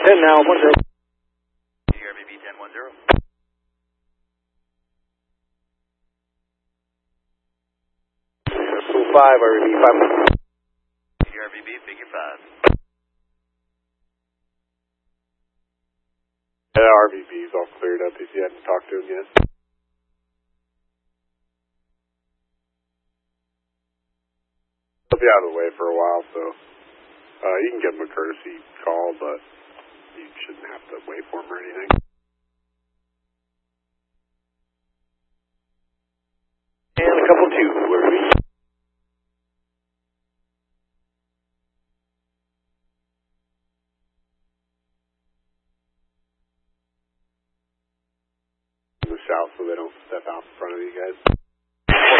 10 now, 10. RVB 10-10. Full 5, RVB 5. RVB, figure 5. That RVB's all cleared up if you hadn't talked to him yet. He'll be out of the way for a while, so you can give him a courtesy call, but you shouldn't have to wait for him or anything. And a couple 2, RVB. In the south so they don't step out in front of you guys.